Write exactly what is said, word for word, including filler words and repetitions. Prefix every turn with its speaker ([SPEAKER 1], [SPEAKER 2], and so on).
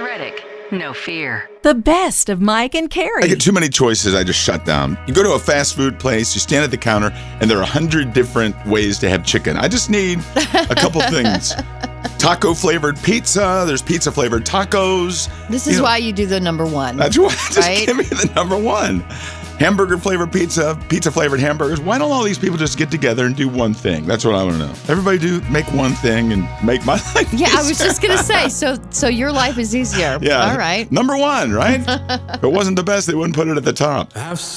[SPEAKER 1] Reddick, no fear.
[SPEAKER 2] The best of Mike and Carrie.
[SPEAKER 3] I get too many choices, I just shut down. You go to a fast food place, you stand at the counter, and there are a hundred different ways to have chicken. I just need a couple things. Taco-flavored pizza, there's pizza-flavored tacos.
[SPEAKER 4] This is
[SPEAKER 3] you know,
[SPEAKER 4] why you do the number one.
[SPEAKER 3] That's why, just
[SPEAKER 4] right?
[SPEAKER 3] give me the number one. Hamburger-flavored pizza, pizza-flavored hamburgers. Why don't all these people just get together and do one thing? That's what I want to know. Everybody do make one thing and make my life
[SPEAKER 4] Yeah,
[SPEAKER 3] easier.
[SPEAKER 4] I was just going to say, so so your life is easier.
[SPEAKER 3] Yeah.
[SPEAKER 4] All right.
[SPEAKER 3] Number one, right? If it wasn't the best, they wouldn't put it at the top.